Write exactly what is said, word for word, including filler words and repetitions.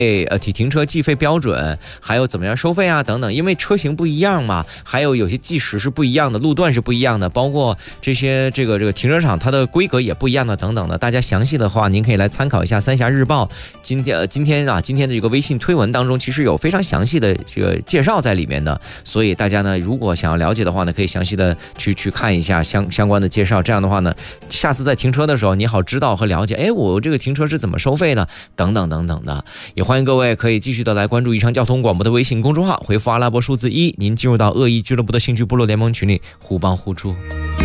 呃停停车计费标准，还有怎么样收费啊等等，因为车型不一样嘛，还有有些计时是不一样的，路段是不一样的，包括这些这个这个停车场它的规格也不一样的等等的。大家详细的话，您可以来参考一下《三峡日报》今天呃今天啊今天的这个微信推文当中，其实有非常详细的这个介绍在里面的。所以大家呢，如果想要了解的话呢，可以详细的去去看一下相相关的介绍。这样的话呢，下次在停车的时候，你好知道和了解，哎，我这个停车是怎么收费的，等等等等的。也欢迎各位可以继续的来关注宜昌交通广播的微信公众号，回复阿拉伯数字一，您进入到恶意俱乐部的兴趣部落联盟群里，互帮互助。